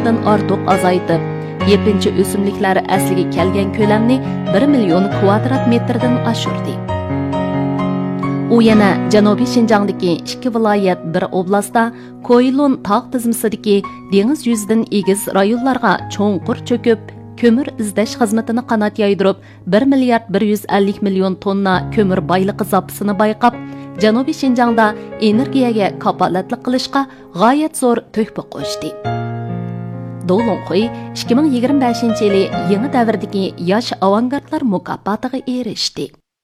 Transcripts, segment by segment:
metrdan ortiq azaytib, yepinchi o'simliklar asliga kelgan ko'lamni 1 million kvadrat metrdan oshirdi. U yana Janubiy Shinjongdagi 2 viloyat, 1 oblastda Koilun tog' tizmasidagi dengiz yuzidan egiz rayonlarga cho'nqur cho'kib, kömür izdash xizmatini qanot yaydirib 1 milliard 150 million tonna kömür boyligi zapasini bayqab, Janubiy Shinjongda energiyaga kapolatlik qilishga g'oyat zo'r to'hfa qo'shdi. Do'lonqo'y 2025-yili yangi davrdagi yosh avangardlar mukofotiga erishdi.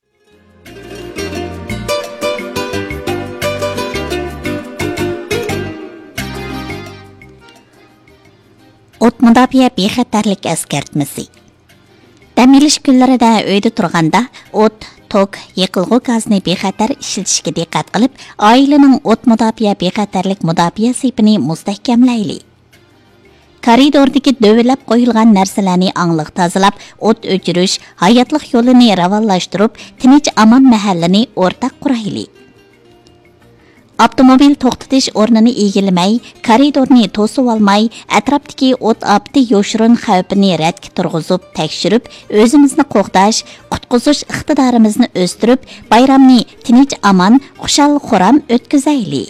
O't müdafiə bexatarlik əskertmesi. Dam elish kunlarida uyda turganda o't, tok, yiqilg'u gazni bexatar ishlatishga diqqat qilib, oilaning o't müdafiə bexatarlik müdafiə sipini mustahkamlayli. Koridordagi dövelab qo'yilgan narsalarni angliq tozalab, o't o'chirish, hayotlik yo'lini ravonlashtirib, tinch aman mahallini o'rtaq qurayli. Avtomobil to'xtatish o'rnini egilamay, koridorni to'sib olmay, atrofdagi o't afti yo'shirin xavfini radga turg'izib, tekshirib, o'zimizni qo'g'dash, qutqizish iqtidorimizni o'stirib, bayramni tinch aman, xushal-xuram o'tkazayli.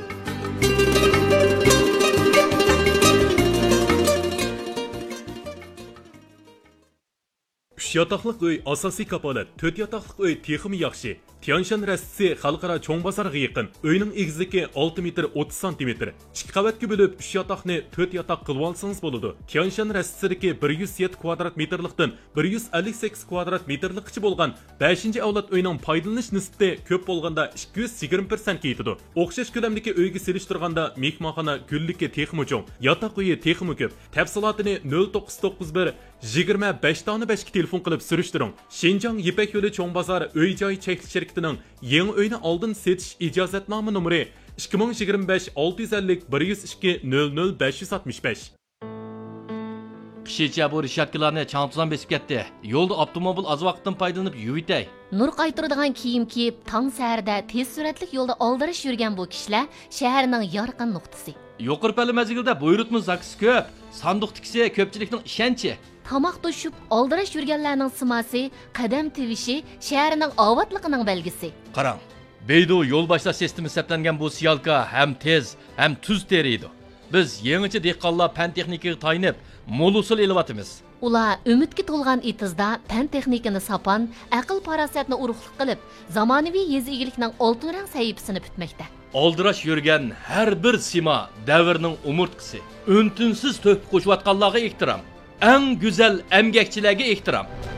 Üç yataqlıq öy asosiy kapolat, 4 yataqlıq öy texmi yaxshi. Tianshan rastisi xalqaro cho'ng bozorga yaqin. Uyning egizligi 6 metr 30 cm. 2 qavatga bo'lib 3 yataqni 4 yataq qilib olsangiz bo'ladi. Tianshan rastisidagi 107 kvadrat metrlikdan 158 kvadrat metrlikcha bo'lgan 5-avlod uyning foydalanish nisbati ko'p bo'lganda 220% ga yetadi. O'xshash ko'lamdagi uyga selishtirganda mehmonxona gullikka texmi cho'ng, yataq uyi texmi ko'p. Tafsilotini 0991 25 tani 5 telefon qilib surishtiring. Shinjong Yipak yo'li cho'ng bozor uy-joy chekli shirkatining yangi uyni oldin setish ijozatnoma nomeri 2025 650 102 00 565. Qishicha bu rishatkalarni changtuzan besib ketdi. Yo'lda avtomobil az vaqtdan foydalanib yuvitay. Nur qaytiradigan kiyim kiyib, tong saharda tez suratlik yo'lda oldirish yurgan bu kishilar shaharning yorqin nuqtasi. Yuqorpali mazgilda buyurtma zakisi ko'p, sanduq tikisi ko'pchilikning ishonchi. Tamoq to'shib, oldirish yurganlarning simasi, qadam tivishi shaharning ovatligining belgisi. Qarang, Beydu yo'l boshlash sistemi hisoblangan bu siyalka ham tez, ham tuz teriydi. Biz yangicha dehqonlar fan texnikaga tayinib, mo'l usul elyapmiz. Ular umidga to'lgan etizda fan texnikani sapan, aql farosatni urug'lik qilib, zamonaviy yez egilikning oltin rang sahifasini bitmoqda. Oldirash yurgan har bir sima davrning umurtqisi. Untinsiz to'p qo'shayotganlarga ehtirom. Eng güzel emgekçilerge ihtiram.